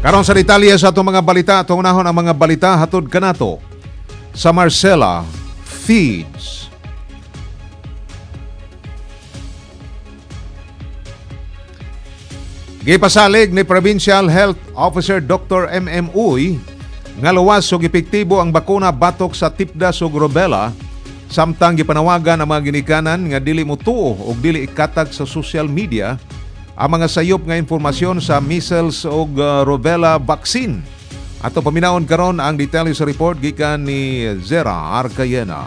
Karon sa detalye sa atong mga balita, atong unahon ang mga balita hatod kanato sa Marcela Feeds. Gipasalig ni Provincial Health Officer Dr. M.M. Uy nga luwas ug epektibo ang bakuna batok sa tipdas ug rubella, samtang gipanawagan ang mga ginikanan nga dili motuo ug dili ikatag sa social media ang mga sayop nga informasyon sa measles ug rubella vaccine. Ato paminaon karon ang detalye sa report gikan ni Zera Arcayena.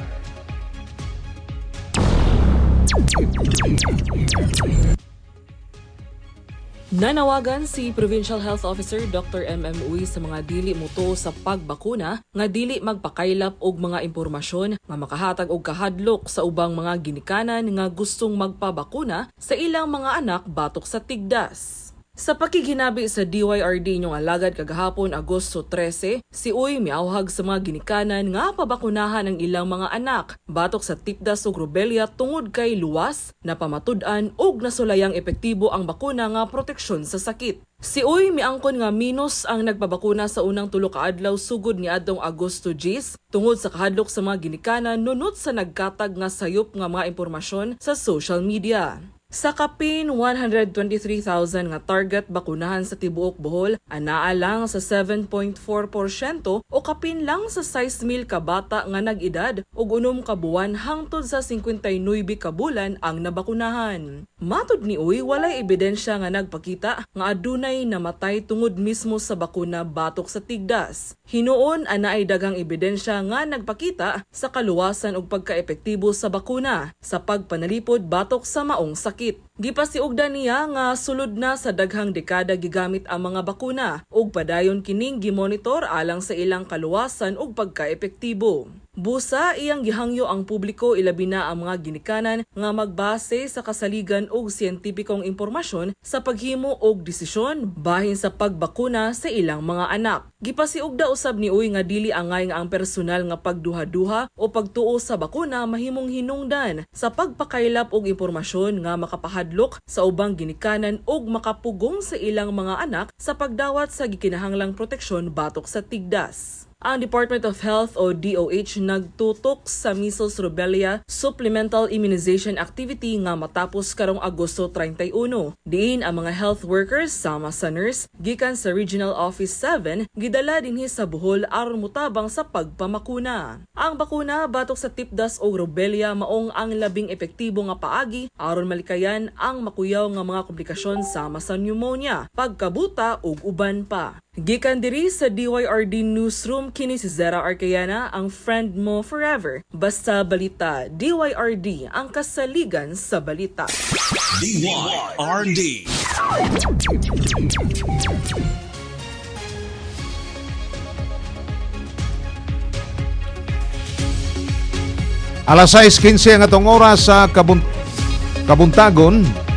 Nanawagan si Provincial Health Officer Dr. M.M. Uy sa mga dili moto sa pagbakuna nga dili magpakaylap og mga impormasyon nga makahatag og kahadlok sa ubang mga ginikanan nga gustong magpabakuna sa ilang mga anak batok sa tigdas. Sa pakiginabi sa DYRD inyong alagad kagahapon Agosto 13, si Uy miawhag sa mga ginikanan nga pabakunahan ang ilang mga anak batok sa tipdas ug rubella tungod kay luwas na pamatud-an ug nasulayang epektibo ang bakuna nga proteksyon sa sakit. Si Uy miangkon nga minus ang nagpabakuna sa unang tulo ka adlaw sugod niadtong Agosto 10 tungod sa kahadlok sa mga ginikanan nunot sa nagkatag nga sayop nga mga impormasyon sa social media. Sa kapin 123,000 nga target bakunahan sa tibuok Bohol, anaa lang sa 7.4% o kapin lang sa 6,000 ka bata nga nag-edad ug 6 ka buwan hangtod sa 59 ka bulan ang nabakunahan. Matud ni Uy, walay ebidensya nga nagpakita nga adunay namatay tungod mismo sa bakuna batok sa tigdas. Hinuon anaay daghang ebidensya nga nagpakita sa kaluwasan ug pagkaepektibo sa bakuna sa pagpanalipod batok sa maong sakit. Gipasiugdan niya nga sulod na sa daghang dekada gigamit ang mga bakuna ug padayon kining gimonitor alang sa ilang kaluwasan ug pagkaepektibo. Busa iyang gihangyo ang publiko ilabi na ang mga ginikanan nga magbase sa kasaligan ug siyentipikong impormasyon sa paghimo og desisyon bahin sa pagbakuna sa ilang mga anak. Gipasiugda usab ni Uy nga dili angay nga ang personal nga pagduha-duha o pagtuo sa bakuna mahimong hinungdan sa pagpakaylap og impormasyon nga makapahadlok sa ubang ginikanan ug makapugong sa ilang mga anak sa pagdawat sa gikinahanglang proteksyon batok sa tigdas. Ang Department of Health o DOH nagtutok sa measles rubella supplemental immunization activity nga matapos karong Agosto 31. Diin ang mga health workers sama sa nurse gikan sa Regional Office 7 gidala dinhi sa Bohol aron mutabang sa pagpamakuna. Ang bakuna batok sa tipdas o rubella maong ang labing epektibo nga paagi aron malikayan ang makuyaw nga mga komplikasyon sama sa pneumonia, pagkabuta ug uban pa. Gikan diri sa DYRD Newsroom, kini si Zera Arcayena, ang friend mo forever. Basta balita, DYRD, ang kasaligan sa balita. DYRD. Alas 6:15 ang atong oras sa Kabuntagon.